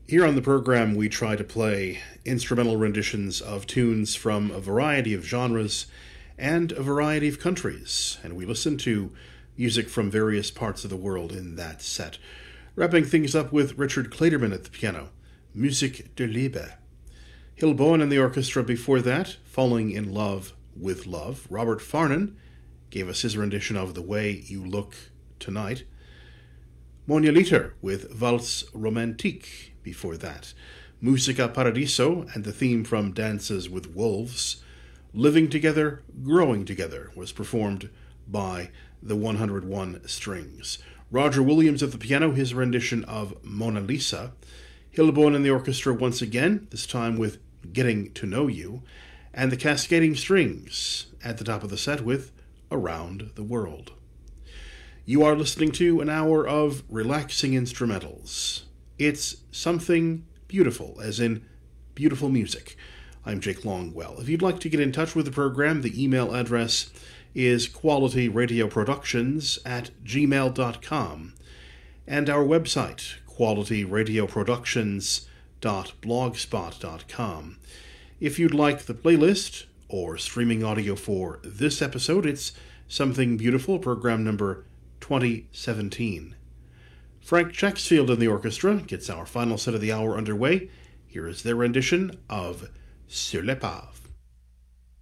Here on the program, we try to play instrumental renditions of tunes from a variety of genres and a variety of countries, and we listen to music from various parts of the world in that set. Wrapping things up with Richard Clayderman at the piano, Musique de Liebe. Hill Bowen and the orchestra before that, Falling in Love with Love. Robert Farnon gave us his rendition of The Way You Look Tonight. Monia Litter with Valse Romantique before that. Musica Paradiso and the theme from Dances with Wolves, Living Together, Growing Together, was performed by the 101 Strings. Roger Williams at the piano, his rendition of Mona Lisa. Hill Bowen and the orchestra once again, this time with Getting to Know You. And the Cascading Strings at the top of the set with Around the World. You are listening to an hour of relaxing instrumentals. It's something beautiful, as in beautiful music. I'm Jake Longwell. If you'd like to get in touch with the program, the email address is qualityradioproductions@gmail.com, and our website, qualityradioproductions.blogspot.com. If you'd like the playlist or streaming audio for this episode, it's Something Beautiful, program number 2017. Frank Checksfield and the orchestra gets our final set of the hour underway. Here is their rendition of Sur l'Épave.